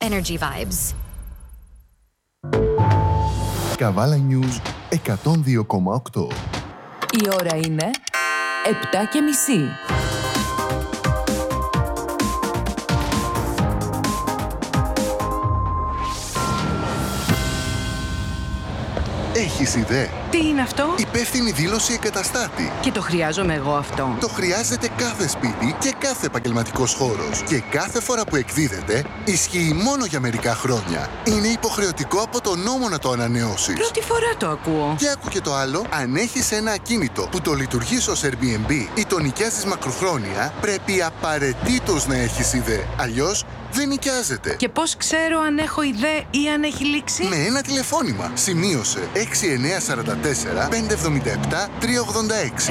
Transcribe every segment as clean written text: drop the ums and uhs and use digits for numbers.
Energy Vibes. Καβάλα News 102,8. Η ώρα είναι 7:30. Έχεις ιδέα? Τι είναι αυτό? Υπεύθυνη δήλωση εγκαταστάτη. Και το χρειάζομαι εγώ αυτό. Το χρειάζεται κάθε σπίτι και κάθε επαγγελματικός χώρος. Και κάθε φορά που εκδίδεται, ισχύει μόνο για μερικά χρόνια. Είναι υποχρεωτικό από τον νόμο να το ανανεώσεις. Πρώτη φορά το ακούω. Και άκου και το άλλο, αν έχεις ένα ακίνητο που το λειτουργείς ως Airbnb ή το νοικιάζεις μακροχρόνια, πρέπει απαραίτητος να έχεις ιδέα. Αλλιώς δεν νοικιάζεται. Και πώς ξέρω αν έχω ιδέα ή αν έχει λήξει? Με ένα τηλεφώνημα. Σημείωσε 6944 577 386.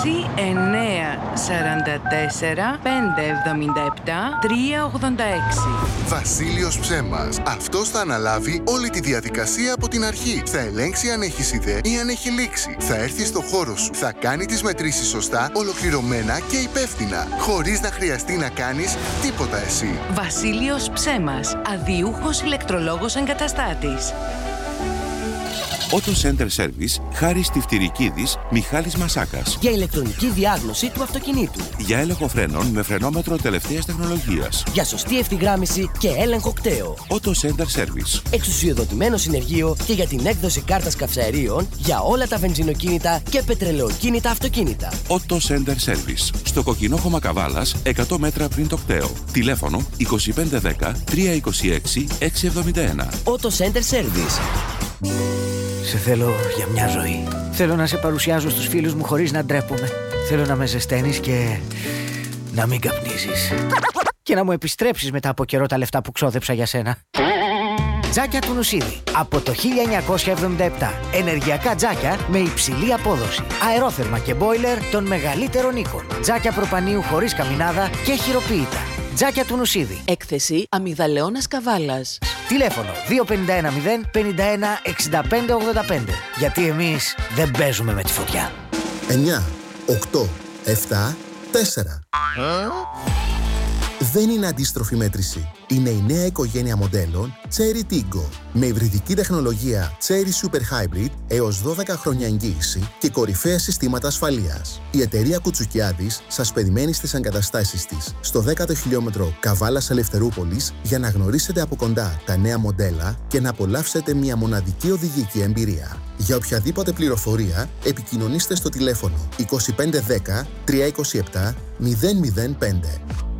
6944 577 386. Βασίλειος Ψέμας. Αυτός θα αναλάβει όλη τη διαδικασία από την αρχή. Θα ελέγξει αν έχεις ιδέα ή αν έχει λήξει. Θα έρθει στο χώρο σου. Θα κάνει τις μετρήσεις σωστά, ολοκληρωμένα και υπεύθυνα. Χωρίς να χρειαστεί να κάνεις τίποτα εσύ. Βασίλειος Ψέμας, αδιούχος ηλεκτρολόγος εγκαταστάτης. Auto Center Service, Χάρης Τιφτυρικίδης, Μιχάλης Μασάκας. Για ηλεκτρονική διάγνωση του αυτοκινήτου. Για έλεγχο φρένων με φρενόμετρο τελευταίας τεχνολογίας. Για σωστή ευθυγράμμιση και έλεγχο κταίο. Auto Center Service. Εξουσιοδοτημένο συνεργείο και για την έκδοση κάρτας καυσαερίων για όλα τα βενζινοκίνητα και πετρελαιοκίνητα αυτοκίνητα. Auto Center Service. Στο Κοκκινόχωμα Καβάλας, 100 μέτρα πριν το κταίο. Τηλέφωνο 2510 326 671. Auto Center Service. Σε θέλω για μια ζωή. Θέλω να σε παρουσιάζω στους φίλους μου χωρίς να ντρέπομαι. Θέλω να με ζεσταίνεις και να μην καπνίζεις. Και να μου επιστρέψεις μετά από καιρό τα λεφτά που ξόδεψα για σένα. Τζάκια του Νουσίδη. Από το 1977. Ενεργειακά τζάκια με υψηλή απόδοση. Αερόθερμα και μπόιλερ των μεγαλύτερων οίκων. Τζάκια προπανίου χωρίς καμινάδα και χειροποίητα. Τζάκια του Νουσίδη. Έκθεση Αμυγδαλεώνας Καβάλας. Τηλέφωνο 2510 51 65 85. Γιατί εμείς δεν παίζουμε με τη φωτιά. 9, 8, 7, 4. Δεν είναι αντίστροφη μέτρηση. Είναι η νέα οικογένεια μοντέλων Chery Tiggo με υβριδική τεχνολογία Chery Super Hybrid έως 12 χρόνια εγγύηση και κορυφαία συστήματα ασφαλείας. Η εταιρεία Κουτσουκιάδης σας περιμένει στις εγκαταστάσεις της στο 10ο χιλιόμετρο Καβάλας Ελευθερούπολης για να γνωρίσετε από κοντά τα νέα μοντέλα και να απολαύσετε μια μοναδική οδηγική εμπειρία. Για οποιαδήποτε πληροφορία επικοινωνήστε στο τηλέφωνο 2510 327 005.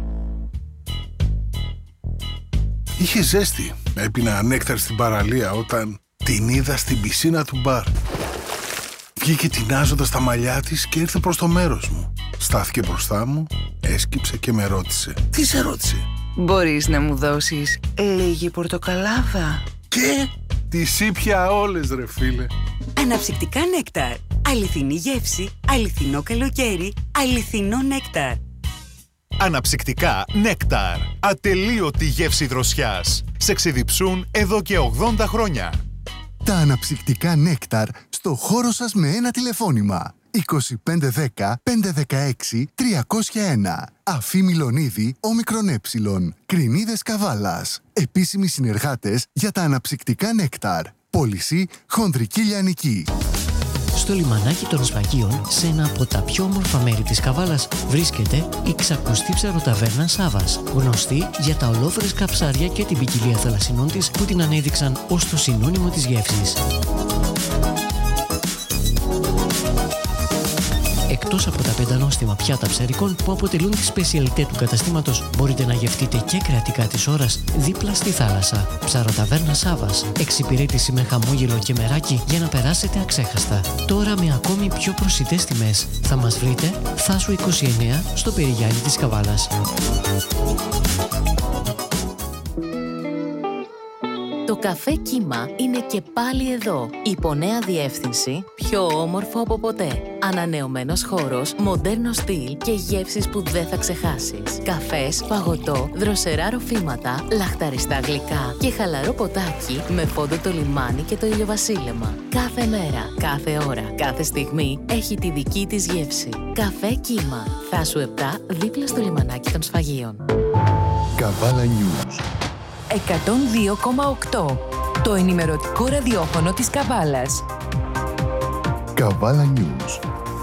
Είχε ζέστη. Έπινα νέκταρ στην παραλία όταν την είδα στην πισίνα του μπαρ. Βγήκε τεινάζοντας τα μαλλιά της και ήρθε προς το μέρος μου. Στάθηκε μπροστά μου, έσκυψε και με ρώτησε. Τι σε ρώτησε? Μπορείς να μου δώσεις λίγη πορτοκαλάδα? Και τις ήπια όλες ρε φίλε. Αναψυκτικά νέκταρ. Αληθινή γεύση, αληθινό καλοκαίρι, αληθινό νέκταρ. Αναψυκτικά νέκταρ. Ατελείωτη γεύση δροσιάς. Σε ξεδιψούν εδώ και 80 χρόνια. Τα αναψυκτικά νέκταρ στο χώρο σας με ένα τηλεφώνημα. 2510 516 301. Αφή Μιλονίδη, Όμικρον Έψιλον. Κρινίδες Καβάλας. Επίσημοι συνεργάτες για τα αναψυκτικά νέκταρ. Πώληση Χονδρική Λιανική. Στο λιμανάκι των Σφαγίων, σε ένα από τα πιο όμορφα μέρη της Καβάλας, βρίσκεται η ξακουστή ψαροταβέρνα Σάβας, γνωστή για τα ολόφρεσκα ψάρια και την ποικιλία θαλασσινών της που την ανέδειξαν ως το συνώνυμο της γεύσης. Εκτός από τα πεντανόστιμα πιάτα ψαρικών που αποτελούν τη σπεσιαλιτέ του καταστήματος, μπορείτε να γευτείτε και κρεατικά της ώρας δίπλα στη θάλασσα. Ψαροταβέρνα Σάβας. Εξυπηρέτηση με χαμόγελο και μεράκι για να περάσετε αξέχαστα. Τώρα με ακόμη πιο προσιτές τιμές. Θα μας βρείτε Θάσου 29 στο Περιγιάννη της Καβάλας. Το καφέ Κύμα είναι και πάλι εδώ. Υπό νέα διεύθυνση, πιο όμορφο από ποτέ. Ανανεωμένος χώρος, μοντέρνο στυλ και γεύσεις που δεν θα ξεχάσεις. Καφές, φαγωτό, δροσερά ροφήματα, λαχταριστά γλυκά και χαλαρό ποτάκι με φόντο το λιμάνι και το ηλιοβασίλεμα. Κάθε μέρα, κάθε ώρα, κάθε στιγμή έχει τη δική της γεύση. Καφέ Κύμα. Θάσου 7, δίπλα στο λιμανάκι των Σφαγίων. Καβάλα News. 102,8. Το ενημερωτικό ραδιόφωνο της Καβάλας. Καβάλα News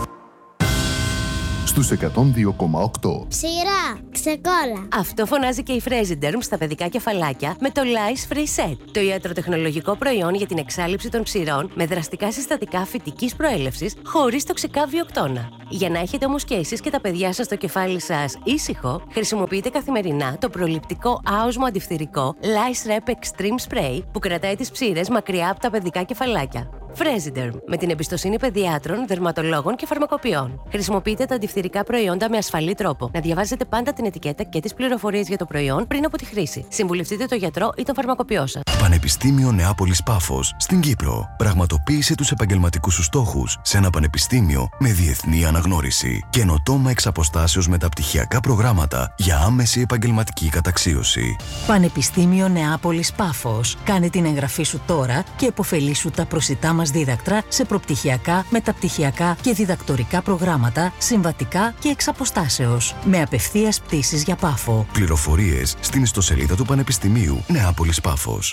στους 102,8. Ψηρά, ξεκόλα. Αυτό φωνάζει και η Fresiderm στα παιδικά κεφαλάκια με το Lice Free Set, το ιατροτεχνολογικό προϊόν για την εξάλειψη των ψηρών με δραστικά συστατικά φυτικής προέλευσης χωρίς τοξικά βιοκτώνα. Για να έχετε όμως και εσείς και τα παιδιά σας το κεφάλι σας ήσυχο, χρησιμοποιείτε καθημερινά το προληπτικό άοσμο αντιφθηρικό Lice Rep Extreme Spray που κρατάει τις ψήρες μακριά από τα παιδικά κεφαλάκια. Fresiderm, με την εμπιστοσύνη παιδιάτρων, δερματολόγων και φαρμακοποιών. Χρησιμοποιείτε τα αντιφθηρικά προϊόντα με ασφαλή τρόπο. Να διαβάζετε πάντα την ετικέτα και τις πληροφορίες για το προϊόν πριν από τη χρήση. Συμβουλευτείτε τον γιατρό ή τον φαρμακοποιό σας. Πανεπιστήμιο Νεάπολης Πάφος στην Κύπρο. Πραγματοποίησε τους επαγγελματικούς σου στόχους σε ένα πανεπιστήμιο με διεθνή αναγνώριση. Καινοτόμα εξ αποστάσεως μεταπτυχιακά προγράμματα για άμεση επαγγελματική καταξίωση. Πανεπιστήμιο Νεάπολης Πάφος. Κάνε την εγγραφή σου τώρα και επωφελήσου τα προσιτά μας δίδακτρα σε προπτυχιακά, μεταπτυχιακά και διδακτορικά προγράμματα, συμβατικά και εξ αποστάσεως, με απευθείας πτήσεις για Πάφο. Πληροφορίες στην ιστοσελίδα του Πανεπιστημίου Νεάπολης Πάφος.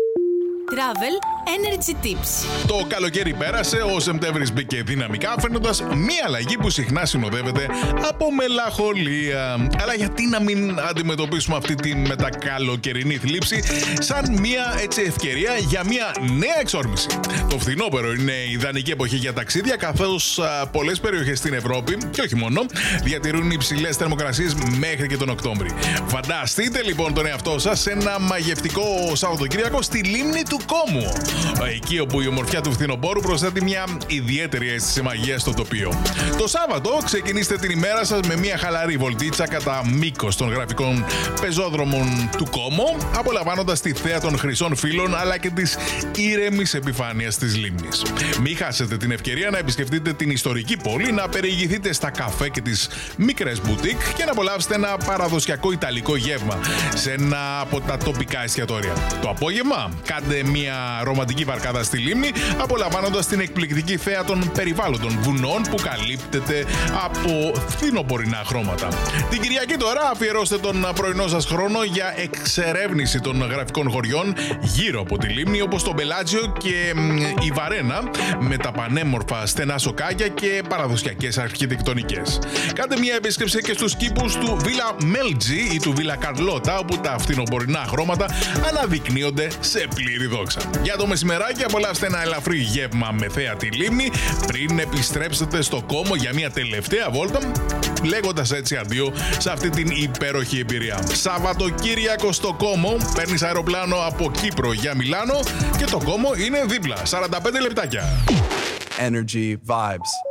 Travel Energy Tips. Το καλοκαίρι πέρασε, ο Σεπτέμβρης μπήκε δυναμικά, φέρνοντας μία αλλαγή που συχνά συνοδεύεται από μελαγχολία. Αλλά γιατί να μην αντιμετωπίσουμε αυτή τη μετακαλοκαιρινή θλίψη σαν μία ευκαιρία για μία νέα εξόρμηση. Το φθινόπωρο είναι η ιδανική εποχή για ταξίδια, καθώς πολλές περιοχές στην Ευρώπη, και όχι μόνο, διατηρούν υψηλές θερμοκρασίες μέχρι και τον Οκτώβρη. Φανταστείτε λοιπόν τον εαυτό σας σε ένα μαγευτικό Σαββατοκύριακο στη λίμνη του Κόμου. Εκεί όπου η ομορφιά του φθινοπόρου προσθέτει μια ιδιαίτερη αίσθηση μαγείας στο τοπίο. Το Σάββατο ξεκινήστε την ημέρα σας με μια χαλαρή βολτίτσα κατά μήκος των γραφικών πεζόδρομων του Κόμου, απολαμβάνοντας τη θέα των χρυσών φύλων αλλά και της ήρεμης επιφάνειας της λίμνης. Μην χάσετε την ευκαιρία να επισκεφτείτε την ιστορική πόλη, να περιηγηθείτε στα καφέ και τις μικρές μπουτίκ και να απολαύσετε ένα παραδοσιακό ιταλικό γεύμα σε ένα από τα τοπικά εστιατόρια. Το απόγευμα κάντε μια ρομαντική βαρκάδα στη λίμνη, απολαμβάνοντας την εκπληκτική θέα των περιβάλλοντων βουνών που καλύπτεται από φθινοπορεινά χρώματα. Την Κυριακή τώρα αφιερώστε τον πρωινό σας χρόνο για εξερεύνηση των γραφικών χωριών γύρω από τη λίμνη, όπως το Μπελάτζιο και η Βαρένα, με τα πανέμορφα στενά σοκάκια και παραδοσιακές αρχιτεκτονικές. Κάντε μια επίσκεψη και στους κήπους του Βίλα Μέλτζι ή του Βίλα Καρλότα, όπου τα φθινοπορεινά χρώματα αναδεικνύονται σε πλήρη δόξα. Για το μεσημεράκι απολαύστε ένα ελαφρύ γεύμα με θέα τη λίμνη πριν επιστρέψετε στο Κόμο για μια τελευταία βόλτα, λέγοντας έτσι αντίο σε αυτή την υπέροχη εμπειρία. Σαββατοκύριακο στο Κόμο, παίρνεις αεροπλάνο από Κύπρο για Μιλάνο και το Κόμο είναι δίπλα, 45 λεπτάκια. Energy Vibes.